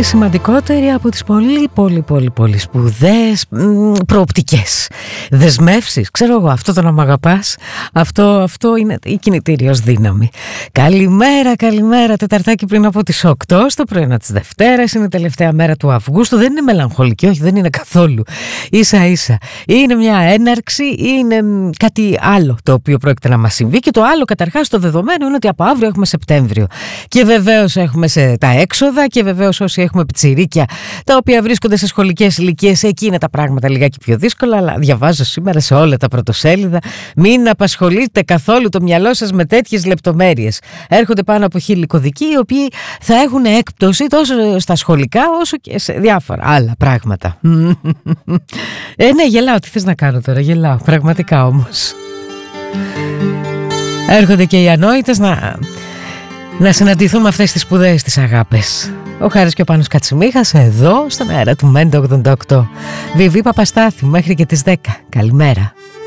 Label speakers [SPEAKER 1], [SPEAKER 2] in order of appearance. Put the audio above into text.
[SPEAKER 1] η σημαντικότερη από τις πολύ σπουδαίες προοπτικές δεσμεύσεις. Ξέρω εγώ, αυτό το να μ' αγαπάς, αυτό είναι η κινητήριος δύναμη. Καλημέρα, Τεταρτάκι πριν από τις 8 στο πρωινό της Δευτέρας. Είναι η τελευταία μέρα του Αυγούστου. Δεν είναι μελαγχολική, όχι, δεν είναι καθόλου. Ίσα ίσα είναι μια έναρξη, είναι κάτι άλλο το οποίο πρόκειται να μας συμβεί. Και το άλλο, καταρχάς, το δεδομένο είναι ότι από αύριο έχουμε Σεπτέμβριο. Και βεβαίως έχουμε τα έξοδα, και βεβαίως όσοι έχουμε πιτσιρίκια τα οποία βρίσκονται σε σχολικές ηλικίες, εκεί είναι τα πράγματα λιγάκι πιο δύσκολα. Αλλά διαβάζω σήμερα σε όλα τα πρωτοσέλιδα, μην απασχολείτε καθόλου το μυαλό σας με τέτοιες λεπτομέρειες. Έρχονται πάνω από 1000 κωδικοί, οι οποίοι θα έχουν έκπτωση τόσο στα σχολικά όσο και σε διάφορα άλλα πράγματα. Ναι, γελάω, τι θες να κάνω τώρα, γελάω πραγματικά όμως. Έρχονται και οι ανόητες να συναντηθούμε αυτές τις σπουδαίες τις αγάπες. Ο Χάρης και ο Πάνος Κατσιμίχας εδώ στον αέρα του Μέντε 88. Βιβί Παπαστάθη μέχρι και τις 10. Καλημέρα.